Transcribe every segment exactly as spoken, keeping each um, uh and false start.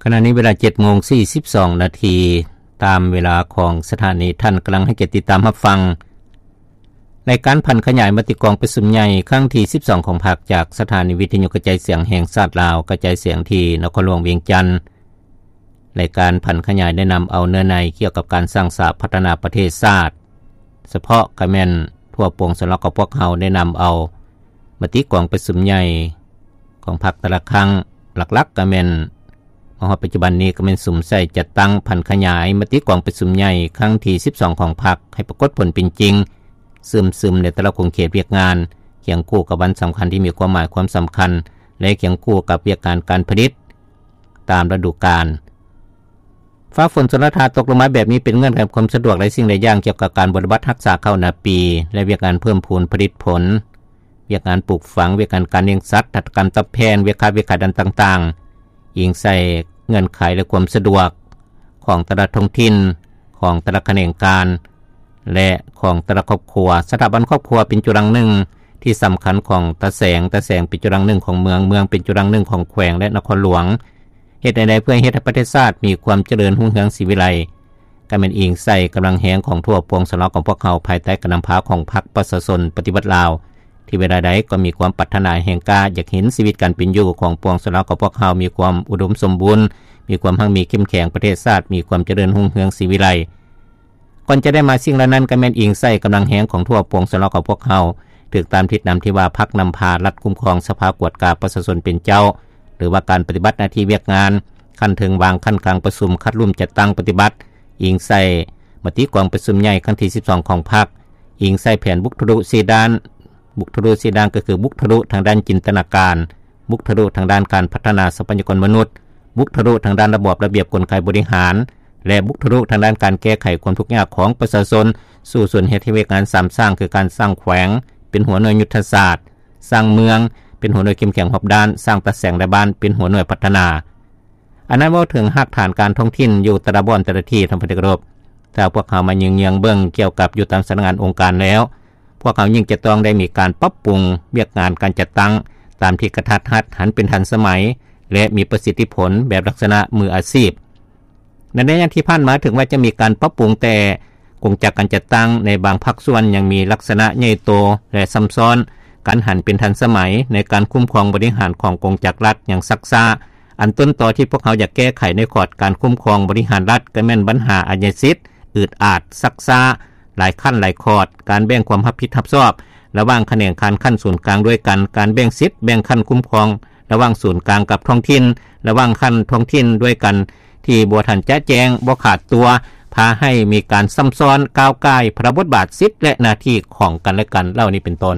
ขณะนี้เวลา เจ็ดโมงสี่สิบสอง นาทีตามเวลาของสถานีท่านกำลังให้เกียรติติดตามรับฟังรายการพันขยายมติกองประชุมใหญ่ครั้งที่สิบสองของพรรคจากสถานีวิทยุกระจายเสียงแห่งชาติลาวกระจายเสียงที่นครหลวงเวียงจันทน์รายการพันขยายได้นำเอาเนื้อในเกี่ยวกับการสร้างสาพัฒนาประเทศชาติเฉพาะกระแม่นทั่วปวงสลักกับพวกเฮาได้นำเอามติกองประชุมใหญ่ของพรรคแต่ละครั้งหลักๆกระแม่นมาฮอดปัจจุบันนี้ก็เป็นสุมใส่จัดตั้งพันขยายมติกองประชุมใหญ่ครั้งที่สิบสองของพรรคให้ปรากฏผลเป็นจริงซึมๆในแต่ละคงเขตเวียกงานเคียงคู่กับวันสำคัญที่มีความหมายความสำคัญและเคียงคู่กับเวียกงานการผลิตตามฤดูกาลฟ้าฝนฝนฟ้าตกลงมาแบบนี้เป็นเงื่อนไขความสะดวกและสิ่งหลายอย่างเกี่ยวกับการบริบัติรักษาข้าวนาปีและเวียกงานเพิ่มพูนผลิตผลเวียกงานปลูกฝังเวียกงานการเลี้ยงสัตว์หัตถกรรมตะแพนเวียกค้าเวียกขายดันต่างๆอิงใส่เงื่อนไขและความสะดวกของแต่ละท้องถิ่นของแต่ละแขนงการและของแต่ละครอบครัวสถาบันครอบครัวเป็นจุดหนึ่งที่สำคัญของตะแสงตะแสงเป็นจุดหนึ่งของเมืองเมืองเป็นจุดหนึ่งของแขวงและนครหลวงเหตุใดๆเพื่อเฮ็ดให้ประเทศชาติมีความเจริญรุ่งเรืองศรีวิไลการเป็นอิงใส่กำลังแหงของทั่วปวงสลักของพวกเขาภายใต้การนำพาของพรรคประชาชนปฏิวัติลาวที่เวลาใดก็มีความปรารถนาแห่งกาอยากเห็นชีวิตการเป็นอยู่ของปวงสลักของพวกเขามีความอุดมสมบูรณ์มีความมั่งมีเข้มแข็งประเทศชาติมีความเจริญรุ่งเรืองศรีวิไลก่อนจะได้มาสิ่งเหล่านั้นก็แม่นอิงใส่กำลังแหงของทั่วปวงสลักของพวกเขาถูกตามทิศนำที่ว่าพรรคนำพารัฐคุ้มครองสภากวดกาประชาชนเป็นเจ้าหรือว่าการปฏิบัติหน้าที่เวียกงานขั้นถึงวางขั้นกลางประชุมคัดลุ่มจัดตั้งปฏิบัติอิงใส่มติกองประชุมใหญ่ครั้งที่สิบสองของพรรคอิงใส่แผนบุกทะลุสีด้านบุกทะลุสีด้านก็คือบุกทะลุทางด้านจินตนาการบุกทะลุทางด้านการพัฒนาทรัพยากรมนุษย์บุกทะลุทางด้านระบบระเบียบกลไกบริหารและบุกทะลุทางด้านการแก้ไขความทุกข์ยากของประชาชนสู่ส่วนเหตุที่เวกงานสามสร้างคือการสร้างแขวงเป็นหัวหน่วยยุทธศาสตร์สร้างเมืองเป็นหัวหน่วยเข้มแข็งรอบด้านสร้างตะแสงและบ้านเป็นหัวหน่วยพัฒนาอันนั้นว่าถึงหักฐานการท่องถิ่นอยู่แต่ละบ่อนแต่ละที่ทำปฏิกรบถ้าพวกเขามายิงเยียงเบื้องเกี่ยวกับอยู่ตามสำนักงานองค์การแล้วพวกเขายิ่งจะต้องได้มีการปรับปรุงเวียกงานการจัดตั้งตามที่กระทัดรัดหันเป็นทันสมัยและมีประสิทธิผลแบบลักษณะมืออาชีพในระยะที่ผ่านมาถึงว่าจะมีการปรับปรุงแต่กงจักรการจัดตั้งในบางภาคส่วนยังมีลักษณะใหญ่โตและซับซ้อนการหันเป็นทันสมัยในการคุ้มครองบริหารของกงจักรรัฐอย่างซักซ่าอันต้นต่อที่พวกเขาอยากแก้ไขในขอดการคุ้มครองบริหารรัฐก็แม่นปัญหาอาญาสิทธิ์อืดอาดซักซ่าหลายขั้นหลายขอดการแบ่งความรับผิดรับชอบระหว่างแขนงการขั้นศูนย์กลางด้วยกันการแบ่งสิทธิ์แบ่งขั้นคุ้มครองระหว่างศูนย์กลางกับท้องถิ่นระหว่างขั้นท้องถิ่นด้วยกันที่บ่ทันแจ้แจงบ่ขาดตัวพาให้มีการซ้ำซ้อนก้าวก่ายพระบทบาทสิทธิ์และหน้าที่ของกันและกันเหล่านี้เป็นต้น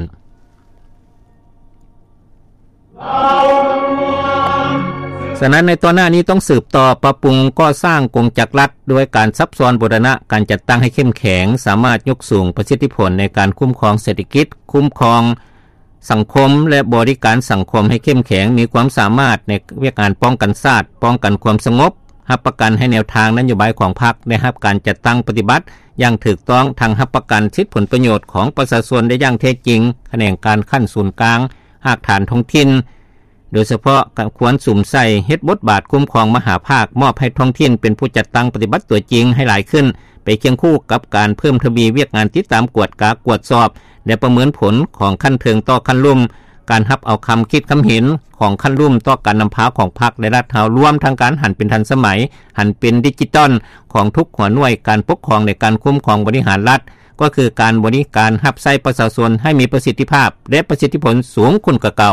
ฉะนั้นในตอนหน้านี้ต้องสืบต่อปรับปรุงก่อสร้างกงจักรรัฐด้วยการซับซ้อนบูรณะการจัดตั้งให้เข้มแข็งสามารถยกสูงประสิทธิผลในการคุ้มครองเศรษฐกิจคุ้มครองสังคมและบริการสังคมให้เข้มแข็งมีความสามารถในเรื่องการป้องกันชาติป้องกันความสงบรับประกันให้แนวทางนโยบายของพรรคได้รับการจัดตั้งปฏิบัติอย่างถูกต้องทางรับประกันสิทธิผลประโยชน์ของประชาชนได้อย่างแท้จริงแขนงการขั้นศูนย์กลางหากฐานท้องถิ่นโดยเฉพาะการควรสุมใส่เฮ็ดบทบาทคุ้มครองมหาภาคมอบให้ท้องถิ่นเป็นผู้จัดตั้งปฏิบัติตัวจริงให้หลายขึ้นไปเคียงคู่กับการเพิ่มทวีเวียกงานติดตามกวดกากวดสอบและประเมินผลของขั้นเทิงต่อขั้นลุ่มการรับเอาคำคิดคำเห็นของขั้นลุ่มต่อการนำพาของพรรคและรัฐเฮารวมทางการหันเป็นทันสมัยหันเป็นดิจิตอลของทุกหัวหน่วยการปกครองในการคุ้มครองบริหารรัฐก็คือการบริการรับใช้ประชาชนให้มีประสิทธิภาพและประสิทธิผลสูงขึ้นกว่าเก่า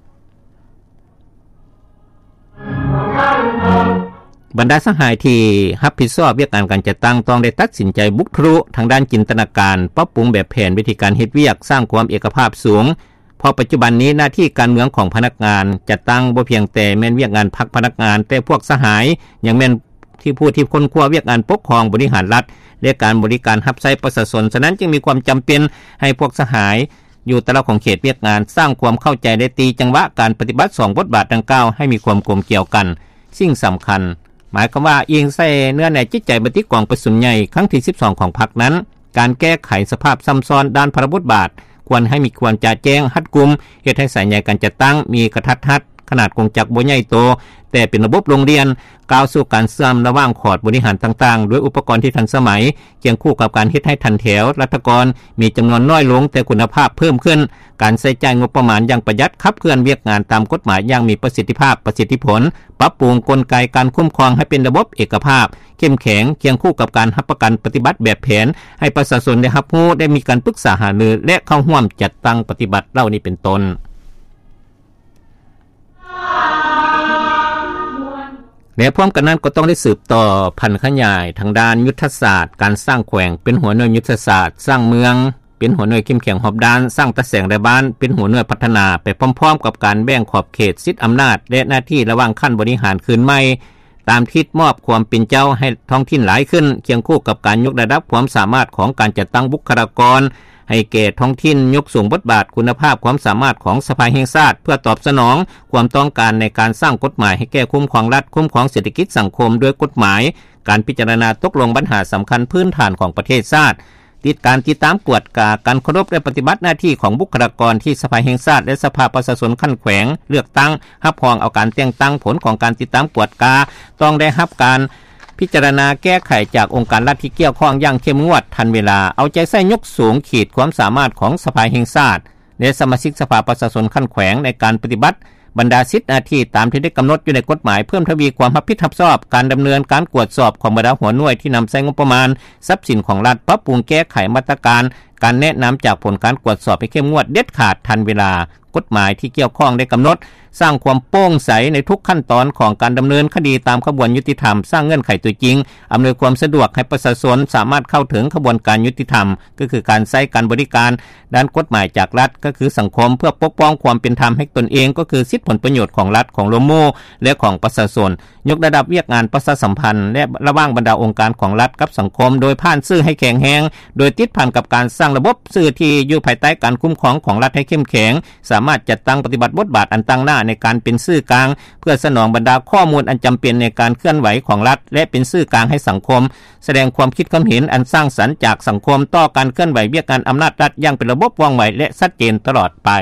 บรรดาสหายที่รับผิดชอบเวียกงานการจัดตั้งต้องได้ตัดสินใจบุกทะลุทางด้านจินตนาการปรับปรุงแบบแผนวิธีการเฮ็ดเวียกสร้างความเอกภาพสูงเพราะปัจจุบันนี้หน้าที่การเมืองของพนักงานจัดตั้งบ่เพียงแต่แม่นเวียกงานพักพนักงานแต่พวกสหายยังแม่นที่ผู้ที่คนครัวเวียกงานปกครองบริหารรัฐและการบริการรับใช้ประชาชนฉะนั้นจึงมีความจำเป็นให้พวกสหายอยู่แต่ละของเขตเวียกงานสร้างความเข้าใจและตีจังหวะการปฏิบัติสองบทบาทดังกล่าวให้มีความกลมเกี่ยวกันสิ่งสำคัญหมายความว่าอิงใส่เนื้อในจิตใจมติกองประชุมใหญ่ครั้งที่สิบสองของพรรคนั้นการแก้ไขสภาพซ้ำซ้อนด้านพระบทบาทควรให้มีควรจะแจ้งหัดกุมเฮ็ดให้สายใยการจัดตั้งมีกระทัดรัดขนาดกงจักรบ่ใหญ่โตแต่เป็นระบบโรงเรียนก้าวสู่การเชื่อมระหว่างขอดบริหารต่างๆด้วยอุปกรณ์ที่ทันสมัยเคียงคู่กับการเฮ็ดให้ทันแถวรัฐกรมีจำนวนน้อยลงแต่คุณภาพเพิ่มขึ้นการใช้จ่ายงบประมาณอย่างประหยัดขับเคลื่อนเวียกงานตามกฎหมายอย่างมีประสิทธิภาพประสิทธิผลปรับปรุงกลไกการคุ้มครองให้เป็นระบบเอกภาพเข้มแข็งเคียงคู่กับการรับประกันปฏิบัติแบบแผนให้ประชาชนได้รับรู้ได้มีการปรึกษาหารือและเข้าร่วมจัดตั้งปฏิบัติเหล่านี้เป็นต้นและพร้อมกันนั้นก็ต้องได้สืบต่อพันขยายทางด้านยุทธศาสตร์การสร้างแขวงเป็นหัวหน่วยยุทธศาสตร์สร้างเมืองเป็นหัวหน่วยเข้มแข็งรอบด้านสร้างตะแสงในบ้านเป็นหัวหน่วยพัฒนาไปพร้อมๆกับการแบ่งขอบเขตสิทธิอำนาจและหน้าที่ระหว่างขั้นบริหารคืนใหม่ตามทิศมอบความเป็นเจ้าให้ท้องถิ่นหลายขึ้นเคียงคู่กับการยกระดับความสามารถของการจัดตั้งบุคลากรให้แก่ท้องถิ่นยกสูงบทบาทคุณภาพความสามารถของสภาแห่งชาติเพื่อตอบสนองความต้องการในการสร้างกฎหมายให้แก้คุ้มครองรัฐคุ้มครองเศรษฐกิจสังคมด้วยกฎหมายการพิจารณาตกลงปัญหาสำคัญพื้นฐานของประเทศชาติติดการติดตามกวดกาการเคารพและปฏิบัติหน้าที่ของบุคลากรที่สภาแห่งชาติและสภาประชาชนขั้นแขวงเลือกตั้งรับรองเอาการแต่งตั้งผลของการติดตามกวดกาต้องได้รับการพิจารณาแก้ไขจากองค์การรัฐที่เกี่ยวข้องอย่างเข้มงวดทันเวลาเอาใจใส่ยกสูงขีดความสามารถของสภาแห่งชาติและสมาชิกสภาประชาชนขั้นแขวงในการปฏิบัติบรรดาสิทธิหน้าที่ตามที่ได้กำหนดอยู่ในกฎหมายเพิ่มทวีความรับผิดชอบการดำเนินการกวดสอบของบรรดาหัวหน่วยที่นำใช้งบประมาณทรัพย์สินของรัฐปรับปรุงแก้ไขมาตรการการแนะนำจากผลการกวดสอบให้เข้มงวดเด็ดขาดทันเวลากฎหมายที่เกี่ยวข้องได้กำหนดสร้างความโปร่งใสในทุกขั้นตอนของการดำเนินคดีตามกระบวนยุติธรรมสร้างเงื่อนไขตัวจริงอำนวยความสะดวกให้ประชาชนสามารถเข้าถึงกระบวนการยุติธรรมก็คือการใช้การบริการด้านกฎหมายจากรัฐก็คือสังคมเพื่อปกป้องความเป็นธรรมให้ตนเองก็คือสิทธิผลประโยชน์ของรัฐของโลโมและของประชาชนยกระดับเวียกงานประชาสัมพันธ์และระหว่างบรรดาองค์การของรัฐกับสังคมโดยผ่านสื่อให้แข็งแรงโดยติดพันกับการสร้างระบบสื่อที่อยู่ภายใต้การคุ้มครองของรัฐให้เข้มแข็งสามารถจัดตั้งปฏิบัติบทบาทอันตั้งหน้าในการเป็นสื่อกลางเพื่อสนองบรรดาข้อมูลอันจำเป็นในการเคลื่อนไหวของรัฐและเป็นสื่อกลางให้สังคมแสดงความคิดความเห็นอันสร้างสรรค์จากสังคมต่อการเคลื่อนไหวเวียกงานอำนาจรัฐอย่างเป็นระบบว่องไวและชัดเจนตลอดไป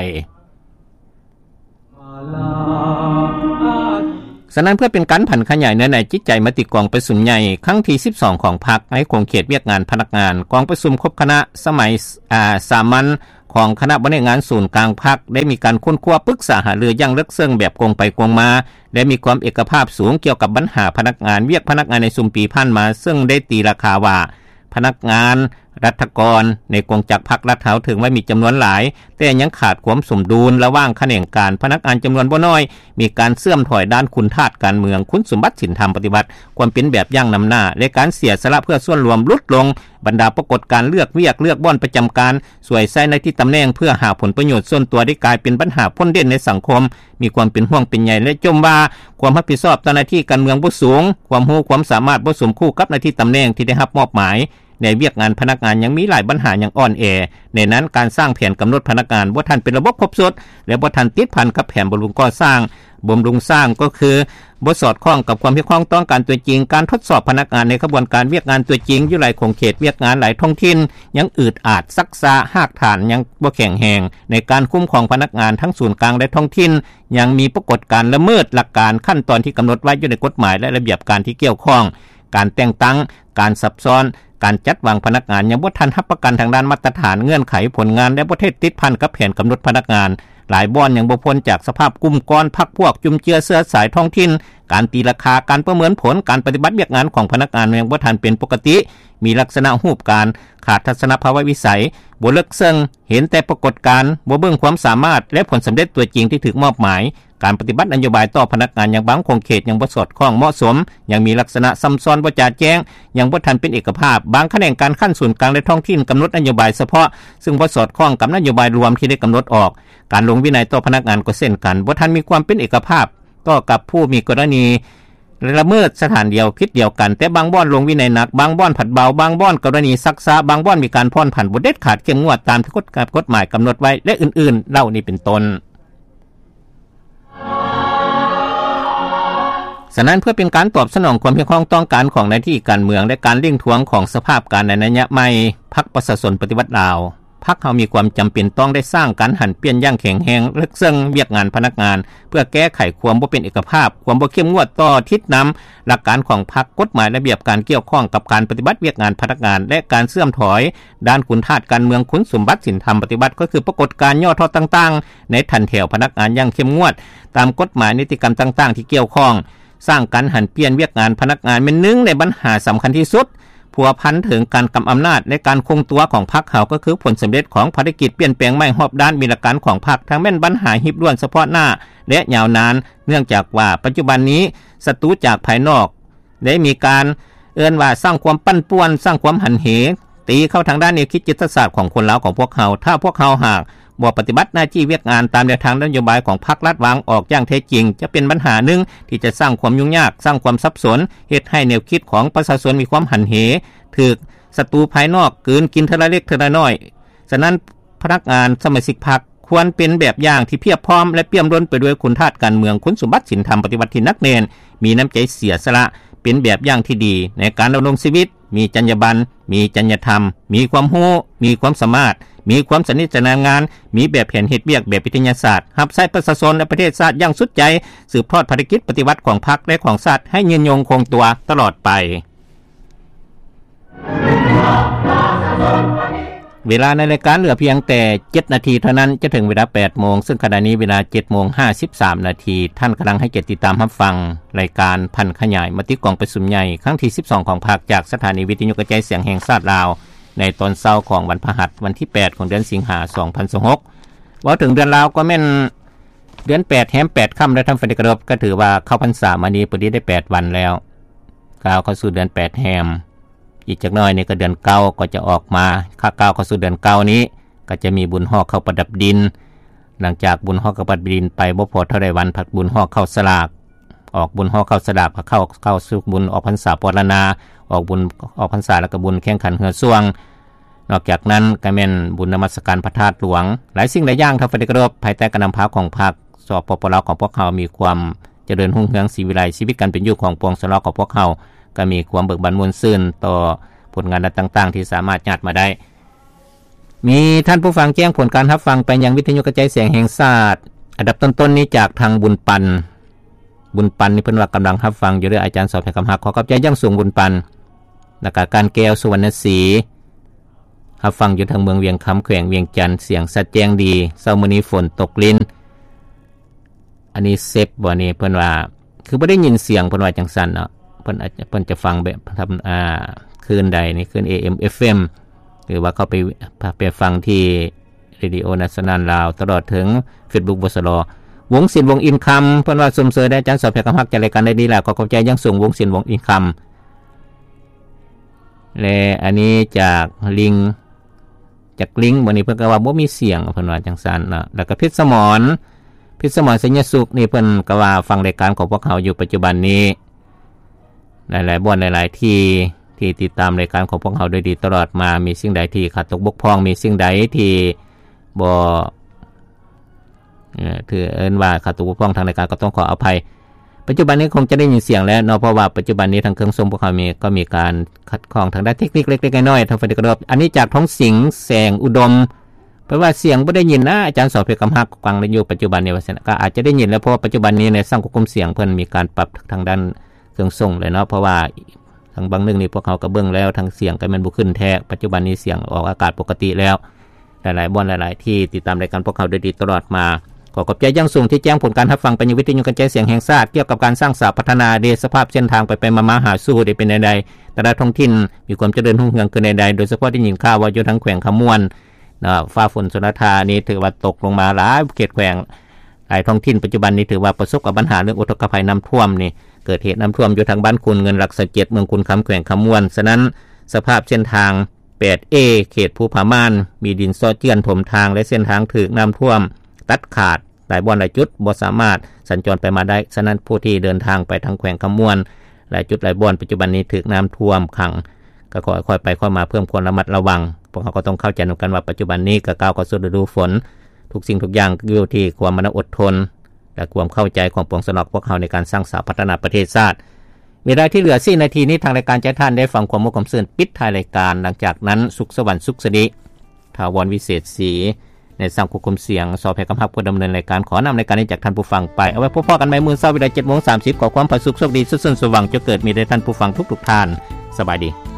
ฉะนั้นเพื่อเป็นการผันขยายเนื้อในจิตใจมติกองประชุมใหญ่ครั้งที่สิบสองของพรรคให้คงเขตเวียกงานพนักงานกองประชุมครบคณะสมัยอ่าสามัญของคณะบริหารศูนย์กลางพรรคได้มีการค้นคว้าปรึกษาหารืออย่างลึกซึ้งแบบกงไปกงมาและมีความเอกภาพสูงเกี่ยวกับปัญหาพนักงานเวียกพนักงานในซุมปีผ่านมาซึ่งได้ตีราคาว่าพนักงานรัฐกรในกองจักรพรรครัฐเฮาถึงว่ามีจำนวนหลายแต่ยังขาดความสมดุลระหว่างแขนงการพนักงานจำนวนบ่น้อยมีการเสื่อมถอยด้านคุณธาตุการเมืองคุณสมบัติศีลธรรมปฏิบัติความเป็นแบบอย่างนำหน้าและการเสียสละเพื่อส่วนรวมลดลงบรรดาปรากฏการเลือกเวียกเลือกบ่อนประจำการสวยใช้ในที่ตำแหน่งเพื่อหาผลประโยชน์ส่วนตัวได้กลายเป็นปัญหาพ้นเด่นในสังคมมีความเป็นห่วงเป็นใยและจมว่าความรับผิดชอบต่อหน้าที่การเมืองบ่สูงความรู้ความสามารถบ่สมคู่กับหน้าที่ตำแหน่งที่ได้รับมอบหมายในเวียกงานพนักงานยังมีหลายปัญหาอย่างอ่อนแอในนั้นการสร้างแผนกำหนดพนักงานบ่ทันเป็นระบบครบสดและบ่ทันติดพันกับแผนบำรุงก่อสร้างบำรุงสร้างก็คือบ่สอดคล้องกับความที่ต้องต้องการตัวจริงการทดสอบพนักงานในกระบวนการเวียกงานตัวจริงอยู่หลายคงเขตเวียกงานหลายท้องถิ่นยังอืดอาดซักซาหากฐานยังบ่แข็งแรงในการคุ้มครองพนักงานทั้งศูนย์กลางและท้องถิ่นยังมีปรากฏการละเมิดหลักการขั้นตอนที่กำหนดไว้อยู่ในกฎหมายและระเบียบการที่เกี่ยวข้องการแต่งตั้งการซับซ้อนการจัดวางพนักงานยังบ่ทันรับประกันทางด้านมาตรฐานเงื่อนไขผลงานและบ่เทศติดพันกับแผนกำหนดพนักงานหลายบ่อนยังบ่พ้นจากสภาพกลุ่มก้อนพักพวกจุมเจือเสื้อสายท้องถิ่นการตีราคาการประเมินผลการปฏิบัติเวียกงานของพนักงานยังบ่ทันเป็นปกติมีลักษณะรูปการขาดทัศนภาวะวิสัยบ่ลึกซึ้งเห็นแต่ปรากฏการณ์บ่เบิ่งความสามารถและผลสำเร็จตัวจริงที่ถูกมอบหมายการปฏิบัตินโยบายต่อพนักงานอย่างบางคงเขตยังบ่สอดคล้องเหมาะสมยังมีลักษณะซ้ำซ้อนบ่จ่าแจ้งยังบ่ทันเป็นเอกภาพบางแขนงการขั้นศูนย์กลางและท้องถิ่นกำหนดนโยบายเฉพาะซึ่งบ่สอดคล้องกับนโยบายรวมที่ได้กำหนดออกการลงวินัยต่อพนักงานก็เช่นกันบ่ทันมีความเป็นเอกภาพต่อกับผู้มีกรณีละเมิดสถานเดียวคิดเดียวกันแต่บางบ่อนลงวินัยหนักบางบ่อนผัดเบาบางบ่อนกรณีซักซ้าบางบ่อนมีการผ่อนผันบ่เด็ดขาดเข้มงวดตามที่กฎหมายกำหนดไว้และอื่นๆเหล่านี้เป็นต้นฉะนั้นเพื่อเป็นการตอบสนองความเพียงของต้องการของหน้าที่การเมืองและการเร่งทวงของสภาพการในนัยยะใหม่พรรคประชาชนปฏิวัติลาวพรรคเฮามีความจำเป็นต้องได้สร้างการหันเปลี่ยนอย่างแข็งแรงและเรื่องเวียกงานพนักงานเพื่อแก้ไขความบ่เป็นเอกภาพความบ่เข้มงวดต่อทิศนําหลักการของพรรคกฎหมายระเบียบการเกี่ยวข้องกับการปฏิบัติเวียกงานพนักงานและการเสื่อมถอยด้านคุณทาสการเมืองคุณสมบัติศีลธรรมปฏิบัติก็คือปรากฏการณ์ย่อท่อต่างๆในทันแถวพนักงานอย่างเข้มงวดตามกฎหมายนิติกรรมต่างๆที่เกี่ยวข้องสร้างการหันเปลี่ยนเวียกงานพนักงานเป็นหนึ่งในปัญหาสําคัญที่สุดผัวพันถึงการกำอำนาจในการคงตัวของพรรคเฮาก็คือผลสําเร็จของภารกิจเปลี่ยนแปลงใหม่รอบด้านมีหลักการของพรรคทั้งแม่นปัญหาหิบล้วนเฉพาะหน้าและยาวนานเนื่องจากว่าปัจจุบันนี้ศัตรูจากภายนอกได้มีการเอิ้นว่าสร้างความปั่นป่วนสร้างความหันเหตีเข้าทางด้านแนวคิดจิตศาสตร์ของคนลาวของพวกเฮาถ้าพวกเฮาหากบ่ปฏิบัติหน้าที่เวียกงานตามแนวทางนโยบายของพรรครัฐวางออกอย่างแท้จริงจะเป็นปัญหาหนึ่งที่จะสร้างความยุ่งยากสร้างความสับสนเฮ็ดให้แนวคิดของประชาชนมีความหันเหถูกศัตรูภายนอกกลืนกินทีละเล็กทีละน้อยฉะนั้นพนักงานสมาชิกพรรคควรเป็นแบบอย่างที่เพียบพร้อมและเปี่ยมล้นไปด้วยคุณธาตุการเมืองคุณสมบัติศีลธรรมปฏิบัติที่นักแน่นมีน้ำใจเสียสละเป็นแบบอย่างที่ดีในการดำรงชีวิตมีจรรยาบรรณมีจรรยธรรมมีความรู้มีความสามารถมีความสนิทสนมงานมีแบบแผนเฮ็ดเวียกแบบวิทยาศาสตร์รับใช้ประชาชนและประเทศชาติอย่างสุดใจสืบทอดภารกิจปฏิวัติของพรรคและของชาติให้ยืนยงคงตัวตลอดไปเวลาในรายการเหลือเพียงแต่เจ็ดนาทีเท่านั้นจะถึงเวลา แปดโมงซึ่งขณะนี้เวลา เจ็ดโมงห้าสิบสามนาทีท่านกําลังให้เกียรติติดตามรับฟังรายการพันขยายมติกองประชุมใหญ่ครั้งที่สิบสองของภาคจากสถานีวิทยุกระจายเสียงแห่งชาติลาวในตอนเช้าของวันพฤหัสวันที่แปดของเดือนสิงหาคมสองพันยี่สิบหกเว้าถึงเดือนลาวก็แม่นเดือนแปดแฮมแปดค่ำแล้วท่านฟังได้กระทบก็ถือว่าเข้าพรรษามานี้พอดีได้แปดวันแล้วก้าวเข้าสู่เดือนแปดแฮมอีกจักหน่อยนี่ก็เดือนเก้าก็จะออกมาค่าก้าวเข้าสู่เดือนเก้านี้ก็จะมีบุญฮอกเข้าประดับดินหลังจากบุญฮอกเข้าประดับดินไปบ่พอเท่าใดวันพักบุญฮอกเข้าสลากออกบุญฮอกเข้าสลากเข้าเข้าสู่บุญออกพรรษาปรณาออกบุญออกพรรษาแล้วก็บุญแข่งขันเหือส่วงนอกจากนั้นก็แม่นบุญนมัสการพระธาตุหลวงหลายสิ่งหลายอย่างท่านฟังได้กระทบภายใต้การนำพาของภาคสปปลาวของพวกเขามีความเจริญรุ่งเรืองศรีวิไลชีวิตการเป็นอยู่ของปวงชนชาวของพวกเขาก็มีความเบิกบานม่วนซื่นต่อผลงานต่างๆที่สามารถญาติมาได้มีท่านผู้ฟังแจ้งผลการรับฟังไปยังวิทยุกระจายเสียงแห่งชาติอันดับต้นๆนี้จากทางบุญปันบุญปันนี่เพิ่นว่ากําลังรับฟังอยู่ด้วยอาจารย์สอบแห่งคำฮักขอขอบใจอย่างสูงบุญปันแล้วก็การแก้วสุวรรณศรีรับฟังอยู่ทางเมืองเวียงคำแขวงเวียงจันทน์เสียงสัดแจ้งดีเช้ามื้อนี้ฝนตกลิ้นอันนี้เซฟบ่นี่เพิ่นว่าคือบ่ได้ยินเสียงเพิ่นว่าจังซั่นเนาะเพิ่นอาจจะเพิ่นจะฟังแบบทำอ่าคืนใดนี่คืน เอ เอ็ม เอฟ เอ็ม หรือว่าเข้าไปไปฟังที่ Radio National ลาวตลอดถึง Facebook บสรวงศิลป์วงอินคัมเพิ่นว่าสมเสยได้อาจารย์สอบแห่งคำฮักจัดรายการได้ดีแล้วขอขอบใจอย่างสูงวงศิลป์วงอินคัมและอันนี้จากลิงจากลิงวันนี้เพิ่นก็ว่าบ่มีเสียงเพิ่นว่าจังซั่นเนาะแล้วก็เพชรสมรเพชรสมรสัญญสุขนี่เพิ่นก็ว่าฟังรายการของพวกเขาอยู่ปัจจุบันนี้หลายๆบ่อนหลายๆที่ที่ติดตามรายการของพวกเขาโดยดีตลอดมามีสิ่งใดที่ขาดตกบกพร่องมีสิ่งใดที่บ่เอ่อถือเอิ้นว่าขาดตกบกพร่องทางรายการก็ต้องขออภัยปัจจุบันนี้คงจะได้ยินเสียงแล้วเนาะเพราะว่าปัจจุบันนี้ทางเครื่องส่งพวกเขามีก็มีการขัดข้องทางด้านเทคนิคเล็กๆน้อยๆทางฝ่ายกระทบอันนี้จากท้องสิงห์แสงอุดมเพราะว่าเสียงบ่ได้ยินนะอาจารย์สอบเพชรคำฮักฟังได้อยู่ปัจจุบันนี้ว่าซั่นก็อาจจะได้ยินแล้วเพราะว่าปัจจุบันนี้ในสังคมเสียงเพิ่นมีการปรับทางด้านเครื่องส่งเลยเนาะเพราะว่าทางบางนึงนี่พวกเขาก็เบิ่งแล้วทางเสียงก็แม่นบ่ขึ้นแท้ปัจจุบันนี้เสียงออกอากาศปกติแล้วหลายๆบ่อนหลายๆที่ติดตามรายการพวกเขาโดยดีตลอดมาขอขอบใจอย่างสูงที่แจ้งผลการรับฟังไปยังวิทยุกระจายเสียงแห่งชาติเกี่ยวกับการสร้างสาพัฒนาเดสภาพเส้นทางไปไปมาๆหาสู่ได้เป็นใดๆแต่ละท้องถิ่นมีความเจริญรุ่งเรืองขึ้นใดๆโดยเฉพาะที่ยินข่าวว่าอยู่ทางแขวงขมวนนะฟ้าฝนชลทานี้ถือว่าตกลงมาหลายเขตแขวงหลายท้องถิ่นปัจจุบันนี้ถือว่าประสบกับปัญหาเรื่องอุทกภัยน้ำท่วมนี่เกิดเหตุน้ำท่วมอยู่ทางบ้านคุณเงินหลักเจ็ดเมืองคุณคำแขวงขมวนฉะนั้นสภาพเส้นทาง แปดเอ เขตภูผาม่านมีดินซ้อเจือนถมทางและเส้นทางถูกน้ำท่วมตัดขาดหลายบ่อนหลายจุดบ่สามารถสัญจรไปมาได้ฉะนั้นผู้ที่เดินทางไปทางแขวงขมวนหลายจุดหลายบ่อนปัจจุบันนี้ถูกน้ำท่วมขังก็ค่อยๆไปค่อยมาเพิ่มความระมัดระวังพวกเขาก็ต้องเข้าใจกันว่าปัจจุบันนี้ก็ก้าวเข้าสู่ฤดูฝนทุกสิ่งทุกอย่างอยู่ที่ความอดทนและความเข้าใจของปวงชนพวกเขาในการสร้างสาพัฒนาประเทศชาติเวลาที่เหลือสี่นาทีนี้ทางรายการจะท่านได้ฟังความมุขความซื่นปิดท้ายรายการหลังจากนั้นสุขสวรรค์สุขสดิถาวรวิเศษศรีในสังควบคุมเสียงสอบให้กำกับผู้ดำเนินรายการขอนำรายการนี้จากท่านผู้ฟังไปเอาไว้พบกันใหม่มื้อเช้าเวลา เจ็ดโมงสามสิบ ขอความผาสุกโชคดีสุขสันต์สว่างจะเกิดมีแด่ท่านผู้ฟังทุกๆท่านสบายดี